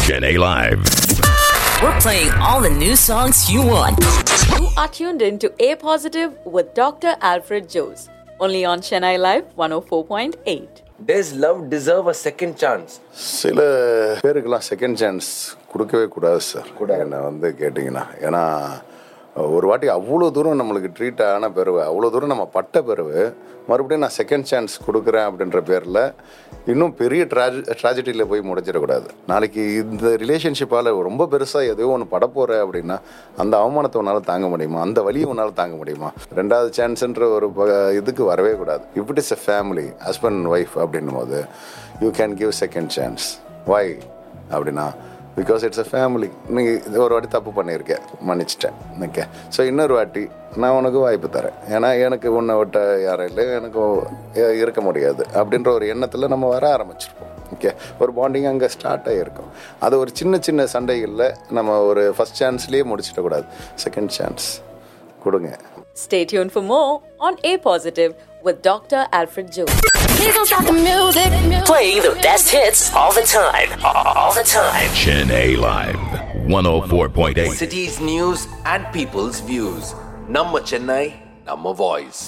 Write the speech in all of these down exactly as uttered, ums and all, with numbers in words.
Chennai Live. We're playing all the new songs you want. You are tuned in to A Positive with Doctor Alfred Jose. Only on Chennai Live one oh four point eight. Does love deserve a second chance? சில பேருக்கெல்லாம் second chance கொடுக்கவே கூடாது sir. என்ன வந்து கேட்டிங்கன்னா, ஏன்னா ஒரு வாட்டி அவ்வளோ தூரம் நம்மளுக்கு ட்ரீட் ஆன பிறகு, அவ்வளோ தூரம் நம்ம பட்ட பிறகு மறுபடியும் நான் செகண்ட் சான்ஸ் கொடுக்குறேன் அப்படின்ற பேரில் இன்னும் பெரிய ட்ராஜ ட்ராஜடியில் போய் முடிச்சிடக்கூடாது. நாளைக்கு இந்த ரிலேஷன்ஷிப்பால் ரொம்ப பெருசாக எதையோ ஒன்று பட போகிற அப்படின்னா அந்த அவமானத்தை உன்னால் தாங்க முடியுமா? அந்த வலியை உன்னால் தாங்க முடியுமா? ரெண்டாவது சான்ஸுன்ற ஒரு இதுக்கு வரவே கூடாது. If it is a family, husband and wife அப்படின்னும் போது you can give second chance. வை அப்படின்னா, பிகாஸ் இட்ஸ் அ ஃபேமிலி. நீங்கள் ஒரு வாட்டி தப்பு பண்ணியிருக்கேன், மன்னிச்சிட்டேன், ஓகே. ஸோ இன்னொரு வாட்டி நான் உனக்கு வாய்ப்பு தரேன், ஏன்னா எனக்கு உன்னை விட்ட யாரும் இல்லை, எனக்கு இருக்க முடியாது அப்படின்ற ஒரு எண்ணத்தில் நம்ம வர ஆரம்பிச்சிருப்போம். ஓகே, ஒரு பாண்டிங் அங்கே ஸ்டார்ட் ஆகிருக்கும். அது ஒரு சின்ன சின்ன சண்டைகளில் நம்ம ஒரு ஃபஸ்ட் சான்ஸ்லேயே முடிச்சிடக்கூடாது. செகண்ட் சான்ஸ் கொடுங்க. Stay tuned for more on A Positive with Doctor Alfred Jose. Please don't stop the music. Playing the best hits all the time. All the time. Chennai Live one oh four point eight. City's news and people's views. Namma Chennai, Namma voice.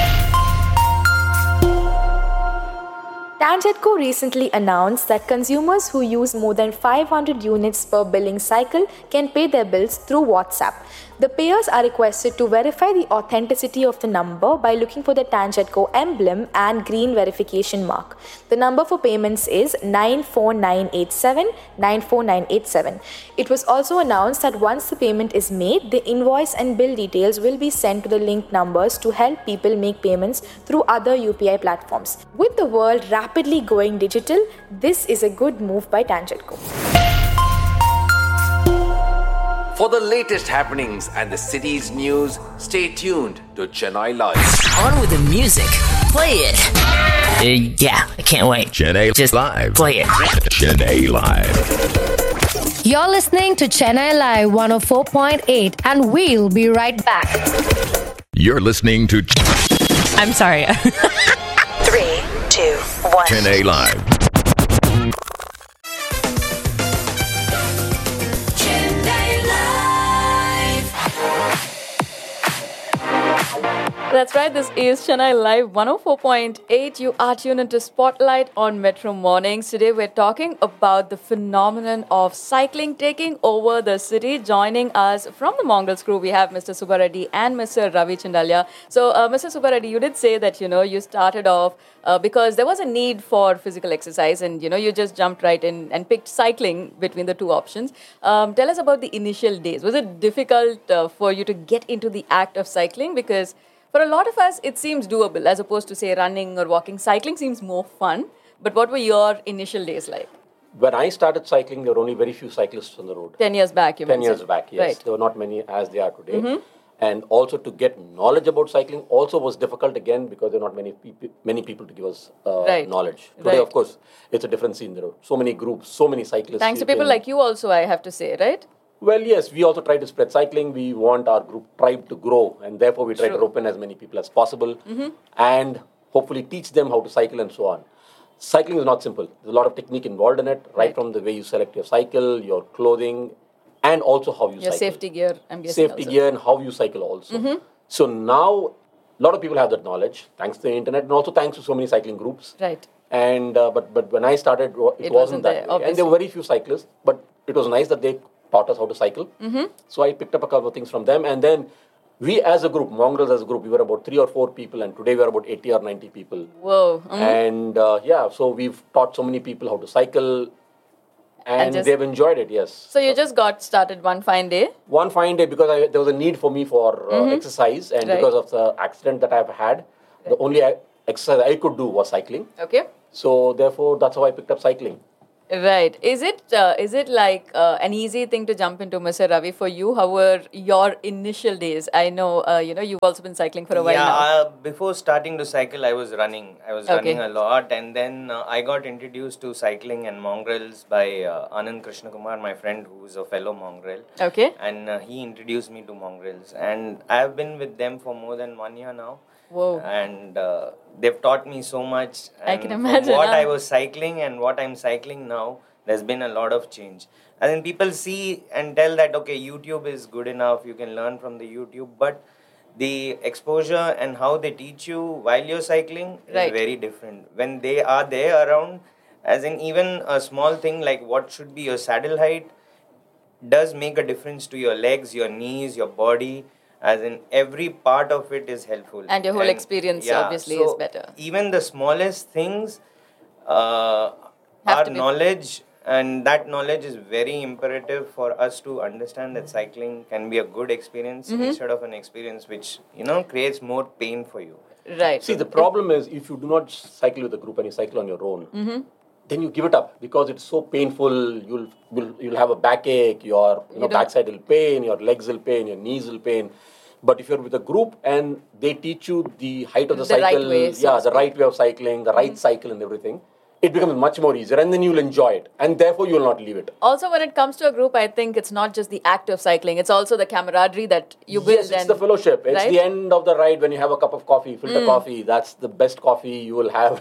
TANGEDCO recently announced that consumers who use more than five hundred units per billing cycle can pay their bills through WhatsApp. The payers are requested to verify the authenticity of the number by looking for the TANGEDCO emblem and green verification mark. The number for payments is nine four nine eight seven nine four nine eight seven. It was also announced that once the payment is made, the invoice and bill details will be sent to the linked numbers to help people make payments through other U P I platforms. With the world rapidly going digital, this is a good move by TANGEDCO. For the latest happenings and the city's news, stay tuned to Chennai Live. On with the music. Play it. Uh, yeah, I can't wait. Chennai Just Live. play it. Chennai Live. You're listening to Chennai Live one oh four point eight and we'll be right back. You're listening to I'm sorry. Three, two, one. Chennai Live. That's right, this is Chennai Live one oh four point eight. You are tuned into Spotlight on Metro Mornings. Today we're talking about the phenomenon of cycling taking over the city. Joining us from the Mongrels crew, we have Mister Subba Reddy and Mister Ravi Chandaliya. So, uh, Mister Subba Reddy, you did say that, you know, you started off uh, because there was a need for physical exercise and, you know, you just jumped right in and picked cycling between the two options. Um, tell us about the initial days. Was it difficult uh, for you to get into the act of cycling? Because for a lot of us, it seems doable as opposed to, say, running or walking. Cycling seems more fun. But what were your initial days like? When I started cycling, there were only very few cyclists on the road. Ten years back, you Ten mentioned. years back, yes. Right. There were not many as they are today. Mm-hmm. And also to get knowledge about cycling also was difficult again because there are not many people, many people to give us uh, right. knowledge. Today, right. of course, it's a different scene. There are so many groups, so many cyclists. Thanks to people can... like you also, I have to say, right? Well, yes, we also try to spread cycling. We want our group tribe to grow, and therefore we try True. to rope in as many people as possible mm-hmm. and hopefully teach them how to cycle and so on. Cycling is not simple. There's a lot of technique involved in it, right, right from the way you select your cycle, your clothing, and also how you your cycle. Safety gear, I'm guessing. Safety also. gear and how you cycle also. Mm-hmm. So now, a lot of people have that knowledge, thanks to the internet, and also thanks to so many cycling groups. Right. And uh, but but when I started, it, it wasn't, wasn't that there, way. obviously. And there were very few cyclists, but it was nice that they taught us how to cycle. Mm-hmm. So I picked up a couple of things from them, and then we as a group, Mongrels as a group, we were about three or four people, and today we are about eighty or ninety people. Whoa. Mm-hmm. And uh, yeah, so we've taught so many people how to cycle, and, And just- they've enjoyed it, yes. So you just got started one fine day? One fine day, because I, there was a need for me for uh, Mm-hmm. exercise, and Right. because of the accident that I've had, the only uh, exercise I could do was cycling. Okay. So therefore, that's how I picked up cycling. Right. Is it uh, is it like uh, an easy thing to jump into, Mister Ravi, for you? How were your initial days? I know, uh, you know, you've also been cycling for a while yeah, now. uh, before starting to cycle, I was running. I was Okay. running a lot, and then uh, I got introduced to cycling and mongrels by uh, Anand Krishnakumar, my friend, who is a fellow mongrel. Okay. And uh, he introduced me to mongrels, and I have been with them for more than one year now. Whoa. And uh, they've taught me so much. I And can from imagine, what huh? I was cycling and what I'm cycling now, There's been a lot of change. And then people see and tell that, okay, YouTube is good enough, you can learn from the YouTube, but the exposure and how they teach you while you're cycling Right. is very different. When they are there around, as in even a small thing like what should be your saddle height does make a difference to your legs, your knees, your body, as in every part of it is helpful. And your whole experience obviously is so better. Even the smallest things uh, Have are to be- knowledge, and that knowledge is very imperative for us to understand that cycling can be a good experience Mm-hmm. instead of an experience which, you know, creates more pain for you. Right. See, the problem is if you do not cycle with a group and you cycle on your own, Mm-hmm. then you give it up because it's so painful. You'll you'll, you'll have a backache, your you know don't- backside will pain, your legs will pain, your knees will pain. But if you're with a group and they teach you the height of the, The right cycle, way, so yeah, to the speak. right way of cycling, the right cycle and everything, it becomes much more easier, and then you'll enjoy it, and therefore you'll not leave it. Also, when it comes to a group, I think it's not just the act of cycling; it's also the camaraderie that you build. Yes, it's and, the fellowship. It's right? the end of the ride when you have a cup of coffee, filter coffee. That's the best coffee you will have.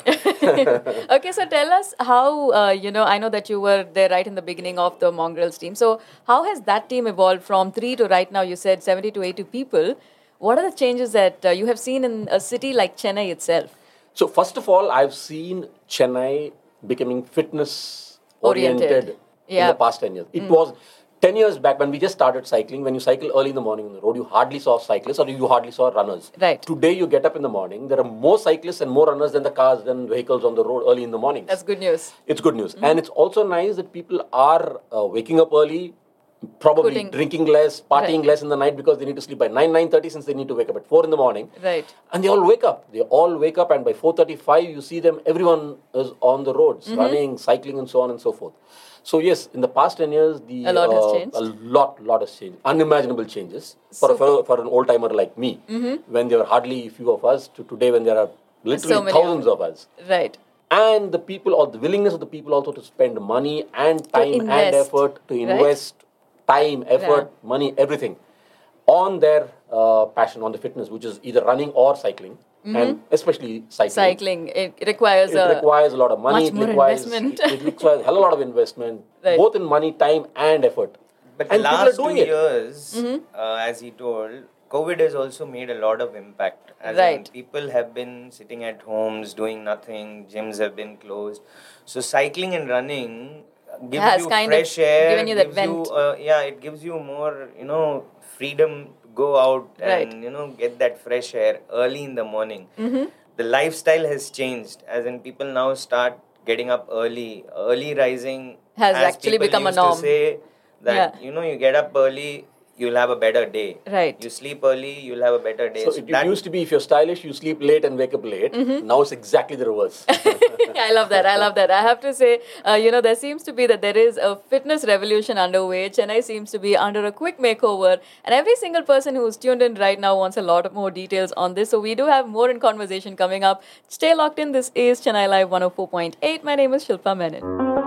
Okay, so tell us how, uh, you know, I know that you were there right in the beginning of the Mongrels team. So, how has that team evolved from three to right now? You said seventy to eighty people. What are the changes that uh, you have seen in a city like Chennai itself? So first of all, I've seen Chennai becoming fitness oriented, Oriented. in Yeah. the past ten years. It was ten years back when we just started cycling. When you cycle early in the morning on the road, you hardly saw cyclists or you hardly saw runners. Right. Today, you get up in the morning, there are more cyclists and more runners than the cars, than vehicles on the road early in the morning. That's good news. It's good news. And it's also nice that people are uh, waking up early, probably Putting- drinking less, partying Right. less in the night because they need to sleep by nine, nine thirty since they need to wake up at four in the morning. Right. And they all wake up. They all wake up, and by four thirty-five, you see them, everyone is on the roads, Mm-hmm. running, cycling, and so on and so forth. So, yes, in the past ten years, the A lot has uh, changed. A lot, lot has changed. Unimaginable changes for, a, fellow, for an old timer like me, when there were hardly a few of us, to today when there are literally Mm-hmm. So many of thousands of us. Right. And the people, or the willingness of the people also to spend money and time and invest, effort to right? invest time, effort, money, everything on their uh, passion, on the fitness, which is either running or cycling, and especially cycling. Cycling, it requires It a requires a lot of money. much It more requires, investment. It, it requires a hell of a lot of investment, Right. both in money, time, and effort. But the and people are last doing two it. years, Mm-hmm. uh, as he told, COVID has also made a lot of impact. As Right. in people have been sitting at homes doing nothing, gyms have been closed. So cycling and running gives Has you kind of fresh air. given you that gives you, vent. uh, yeah, it gives you more, you know, freedom to go out Right. and, you know, get that fresh air early in the morning. Mm-hmm. The lifestyle has changed, as in people now start getting up early. Early rising Has as actually people become a used to norm. say that, Yeah. you know, you get up early, you'll have a better day. Right. You sleep early, you'll have a better day. So So it, that- used to be if you're stylish, you sleep late and wake up late. Mm-hmm. Now it's exactly the reverse. I love that. I love that. I have to say, uh, you know, there seems to be that there is a fitness revolution underway. Chennai seems to be under a quick makeover. And every single person who's tuned in right now wants a lot of more details on this. So we do have more in conversation coming up. Stay locked in. This is Chennai Live one oh four point eight. My name is Shilpa Menon.